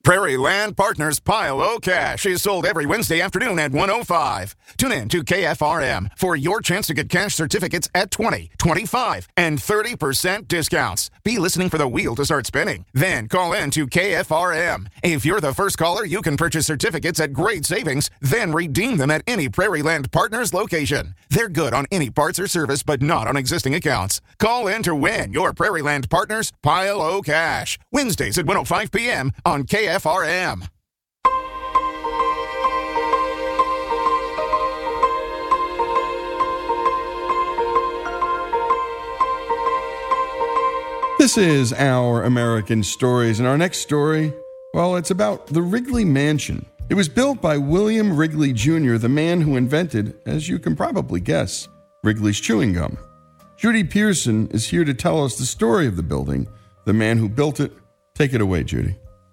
Prairie Land Partners Pile O Cash is sold every Wednesday afternoon at 1:05. Tune in to KFRM for your chance to get cash certificates at 20, 25, and 30% discounts. Be listening for the wheel to start spinning. Then call in to KFRM. If you're the first caller, you can purchase certificates at great savings, then redeem them at any Prairie Land Partners location. They're good on any parts or service, but not on existing accounts. Call in to win your Prairie Land Partners Pile O Cash. Wednesdays at 1:05 p.m. on KFRM. This is Our American Stories, and our next story, well, it's about the Wrigley Mansion. It was built by William Wrigley Jr., the man who invented, as you can probably guess, Wrigley's chewing gum. Judy Pearson is here to tell us the story of the building, the man who built it. Take it away, Judy.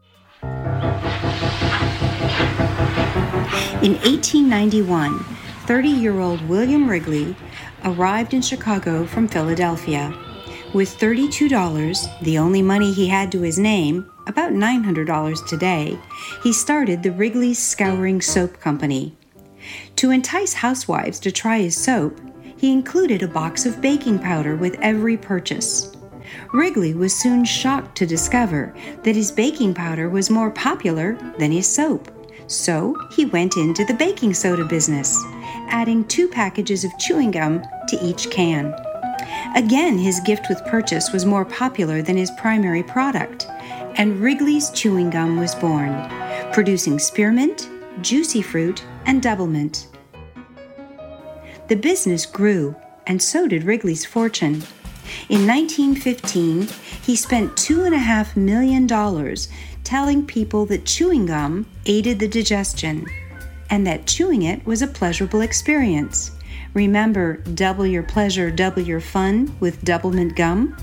In 1891, 30-year-old William Wrigley arrived in Chicago from Philadelphia. With $32, the only money he had to his name, about $900 today, he started the Wrigley's Scouring Soap Company. To entice housewives to try his soap, he included a box of baking powder with every purchase. Wrigley was soon shocked to discover that his baking powder was more popular than his soap. So he went into the baking soda business, adding 2 packages of chewing gum to each can. Again, his gift with purchase was more popular than his primary product, and Wrigley's Chewing Gum was born, producing spearmint, juicy fruit, and doublemint. The business grew, and so did Wrigley's fortune. In 1915, he spent $2.5 million telling people that chewing gum aided the digestion, and that chewing it was a pleasurable experience. Remember, double your pleasure, double your fun with Doublemint gum?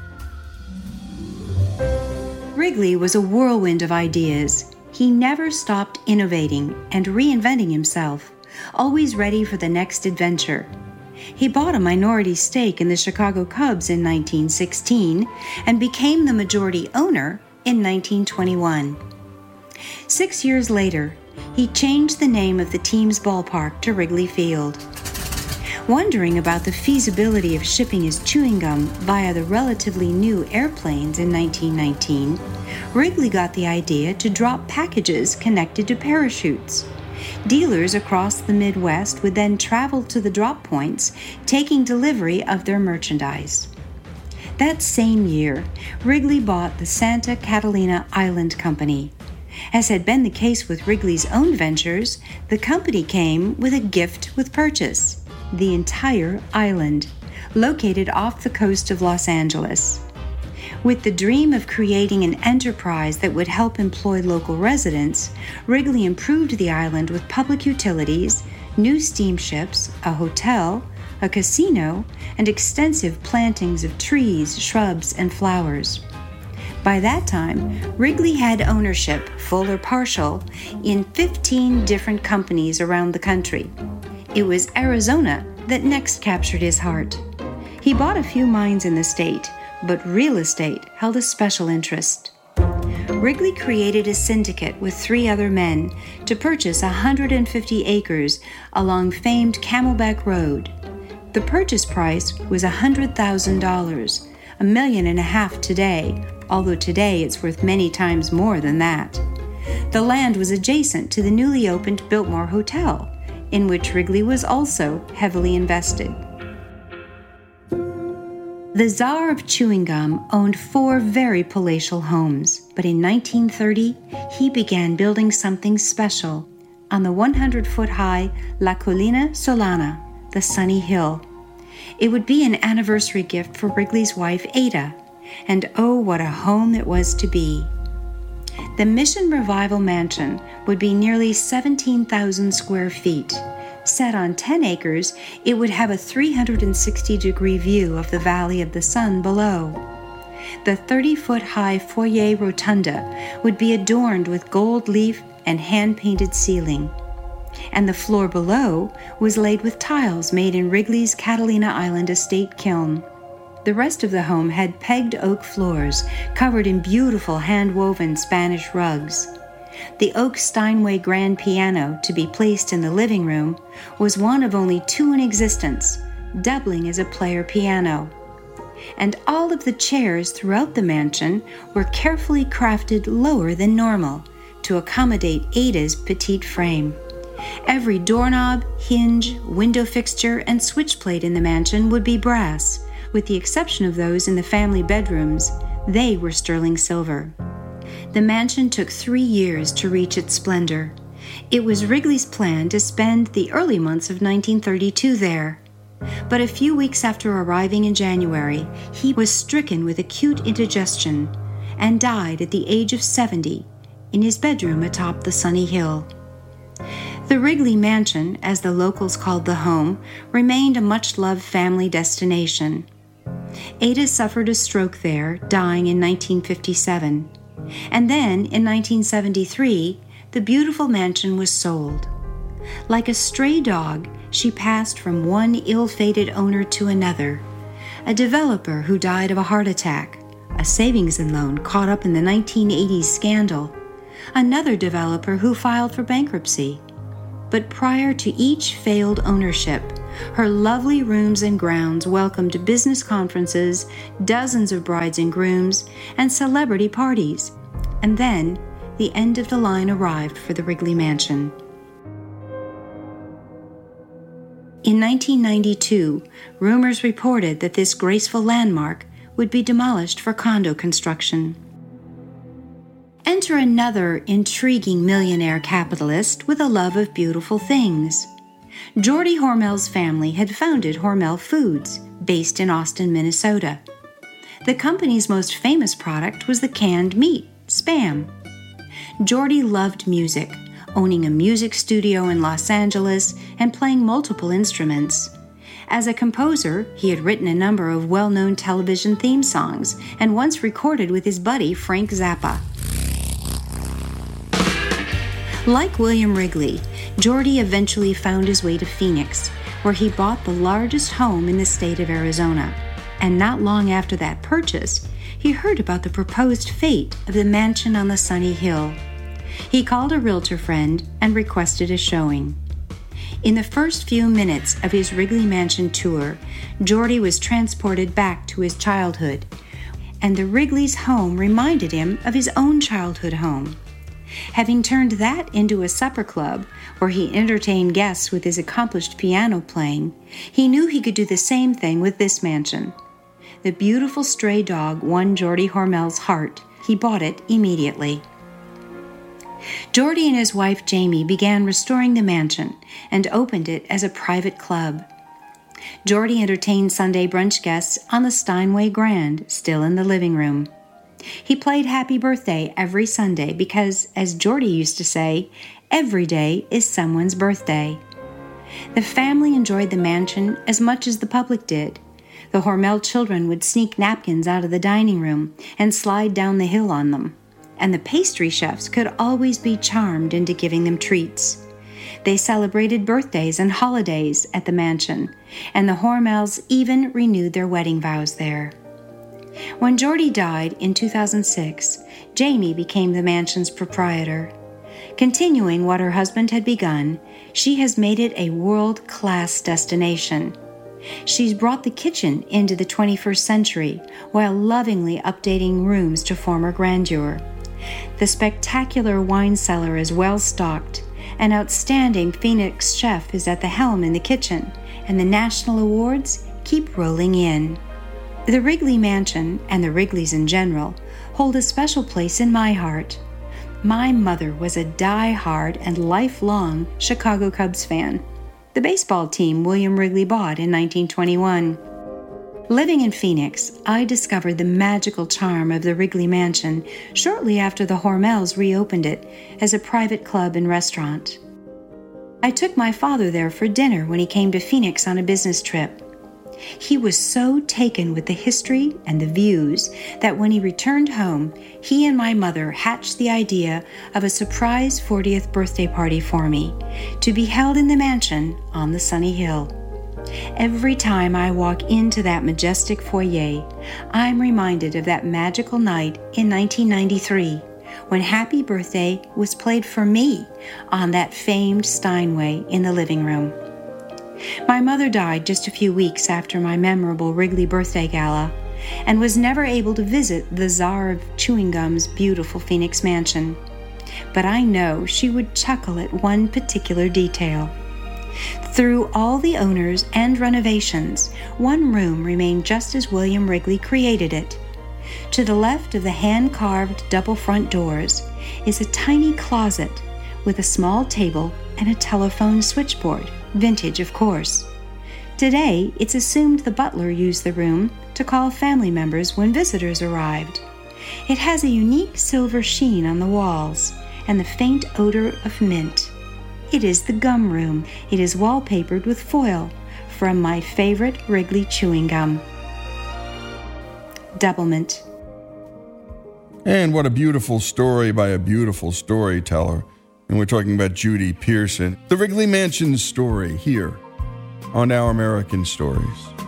Wrigley was a whirlwind of ideas. He never stopped innovating and reinventing himself, always ready for the next adventure. He bought a minority stake in the Chicago Cubs in 1916 and became the majority owner in 1921. 6 years later, he changed the name of the team's ballpark to Wrigley Field. Wondering about the feasibility of shipping his chewing gum via the relatively new airplanes in 1919, Wrigley got the idea to drop packages connected to parachutes. Dealers across the Midwest would then travel to the drop points, taking delivery of their merchandise. That same year, Wrigley bought the Santa Catalina Island Company. As had been the case with Wrigley's own ventures, the company came with a gift with purchase: the entire island, located off the coast of Los Angeles. With the dream of creating an enterprise that would help employ local residents, Wrigley improved the island with public utilities, new steamships, a hotel, a casino, and extensive plantings of trees, shrubs, and flowers. By that time, Wrigley had ownership, full or partial, in 15 different companies around the country. It was Arizona that next captured his heart. He bought a few mines in the state, but real estate held a special interest. Wrigley created a syndicate with 3 other men to purchase 150 acres along famed Camelback Road. The purchase price was $100,000, $1.5 million today, although today it's worth many times more than that. The land was adjacent to the newly opened Biltmore Hotel, in which Wrigley was also heavily invested. The Czar of Chewing Gum owned 4 very palatial homes, but in 1930, he began building something special on the 100-foot-high La Colina Solana, the Sunny Hill. It would be an anniversary gift for Wrigley's wife, Ada, and oh, what a home it was to be. The Mission Revival Mansion would be nearly 17,000 square feet. Set on 10 acres, it would have a 360-degree view of the Valley of the Sun below. The 30-foot-high foyer rotunda would be adorned with gold leaf and hand-painted ceiling. And the floor below was laid with tiles made in Wrigley's Catalina Island estate kiln. The rest of the home had pegged oak floors covered in beautiful hand-woven Spanish rugs. The oak Steinway grand piano to be placed in the living room was one of only 2 in existence, doubling as a player piano. And all of the chairs throughout the mansion were carefully crafted lower than normal to accommodate Ada's petite frame. Every doorknob, hinge, window fixture, and switch plate in the mansion would be brass, with the exception of those in the family bedrooms. They were sterling silver. The mansion took 3 years to reach its splendor. It was Wrigley's plan to spend the early months of 1932 there. But a few weeks after arriving in January, he was stricken with acute indigestion and died at the age of 70 in his bedroom atop the sunny hill. The Wrigley Mansion, as the locals called the home, remained a much-loved family destination. Ada suffered a stroke there, dying in 1957. And then, in 1973, the beautiful mansion was sold. Like a stray dog, she passed from one ill-fated owner to another. A developer who died of a heart attack, a savings and loan caught up in the 1980s scandal, another developer who filed for bankruptcy. But prior to each failed ownership, her lovely rooms and grounds welcomed business conferences, dozens of brides and grooms, and celebrity parties. And then, the end of the line arrived for the Wrigley Mansion. In 1992, rumors reported that this graceful landmark would be demolished for condo construction. Enter another intriguing millionaire capitalist with a love of beautiful things. Geordie Hormel's family had founded Hormel Foods, based in Austin, Minnesota. The company's most famous product was the canned meat, Spam. Geordie loved music, owning a music studio in Los Angeles and playing multiple instruments. As a composer, he had written a number of well-known television theme songs and once recorded with his buddy Frank Zappa. Like William Wrigley, Geordie eventually found his way to Phoenix, where he bought the largest home in the state of Arizona. And not long after that purchase, he heard about the proposed fate of the mansion on the sunny hill. He called a realtor friend and requested a showing. In the first few minutes of his Wrigley Mansion tour, Geordie was transported back to his childhood, and the Wrigley's home reminded him of his own childhood home. Having turned that into a supper club where he entertained guests with his accomplished piano playing, he knew he could do the same thing with this mansion. The beautiful stray dog won Geordie Hormel's heart. He bought it immediately. Geordie and his wife Jamie began restoring the mansion and opened it as a private club. Geordie entertained Sunday brunch guests on the Steinway Grand, still in the living room. He played Happy Birthday every Sunday because, as Geordie used to say, every day is someone's birthday. The family enjoyed the mansion as much as the public did. The Hormel children would sneak napkins out of the dining room and slide down the hill on them, and the pastry chefs could always be charmed into giving them treats. They celebrated birthdays and holidays at the mansion, and the Hormels even renewed their wedding vows there. When Geordie died in 2006, Jamie became the mansion's proprietor. Continuing what her husband had begun, she has made it a world-class destination. She's brought the kitchen into the 21st century while lovingly updating rooms to former grandeur. The spectacular wine cellar is well stocked. An outstanding Phoenix chef is at the helm in the kitchen, and the national awards keep rolling in. The Wrigley Mansion, and the Wrigleys in general, hold a special place in my heart. My mother was a die-hard and lifelong Chicago Cubs fan, the baseball team William Wrigley bought in 1921. Living in Phoenix, I discovered the magical charm of the Wrigley Mansion shortly after the Hormels reopened it as a private club and restaurant. I took my father there for dinner when he came to Phoenix on a business trip. He was so taken with the history and the views that when he returned home, he and my mother hatched the idea of a surprise 40th birthday party for me, to be held in the mansion on the sunny hill. Every time I walk into that majestic foyer, I'm reminded of that magical night in 1993 when Happy Birthday was played for me on that famed Steinway in the living room. My mother died just a few weeks after my memorable Wrigley birthday gala and was never able to visit the Czar of Chewing Gum's beautiful Phoenix mansion. But I know she would chuckle at one particular detail. Through all the owners and renovations, one room remained just as William Wrigley created it. To the left of the hand-carved double front doors is a tiny closet with a small table and a telephone switchboard, vintage of course. Today, it's assumed the butler used the room to call family members when visitors arrived. It has a unique silver sheen on the walls and the faint odor of mint. It is the gum room. It is wallpapered with foil from my favorite Wrigley chewing gum. Doublemint. And what a beautiful story by a beautiful storyteller. And we're talking about Judy Pearson. The Wrigley Mansion story here on Our American Stories.